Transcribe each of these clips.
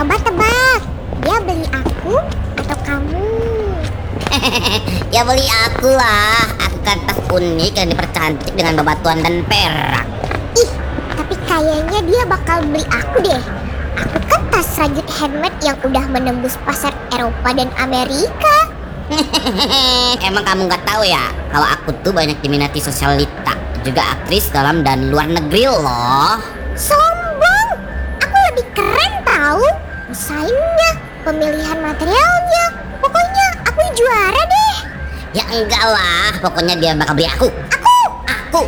Coba tebak, dia beli aku atau kamu? Ya beli aku lah. Aku kan tas unik yang dipercantik dengan bebatuan dan perak. Ih, tapi kayaknya dia bakal beli aku deh. Aku kan tas rajut handmade yang udah menembus pasar Eropa dan Amerika. Emang kamu nggak tahu ya kalau aku tuh banyak diminati sosialita, juga aktris dalam dan luar negeri loh. Sombong, aku lebih keren tahu. Desainnya, pemilihan materialnya, pokoknya aku juara deh. Ya enggak lah, pokoknya dia bakal beli aku. Aku.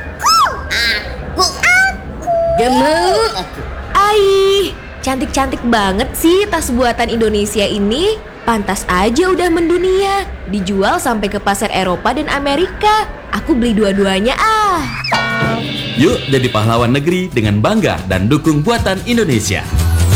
Gemuk. Ai, cantik-cantik banget sih tas buatan Indonesia ini. Pantas aja udah mendunia, dijual sampai ke pasar Eropa dan Amerika. Aku beli dua-duanya ah. Yuk jadi pahlawan negeri dengan bangga dan dukung buatan Indonesia.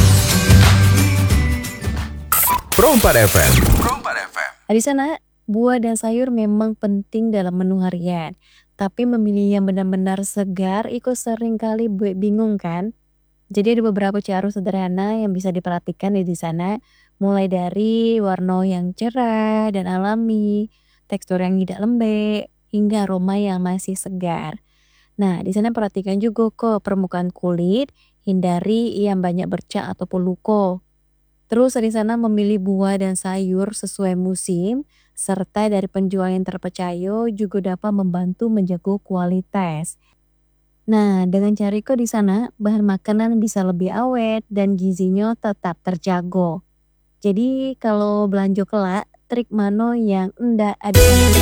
Pro 4 FM. Di sana, buah dan sayur memang penting dalam menu harian. Tapi memilih yang benar-benar segar ikut sering kali buat bingung kan? Jadi ada beberapa cara sederhana yang bisa diperhatikan di sana. Mulai dari warna yang cerah dan alami, tekstur yang tidak lembek, hingga aroma yang masih segar. Nah, di sana perhatikan juga kok permukaan kulit, hindari yang banyak bercak ataupun luka. Terus di sana memilih buah dan sayur sesuai musim, serta dari penjual yang terpercaya juga dapat membantu menjaga kualitas. Nah, dengan cara itu di sana bahan makanan bisa lebih awet dan gizinya tetap terjaga. Jadi kalau belanja kelak, trik mano yang ndak ada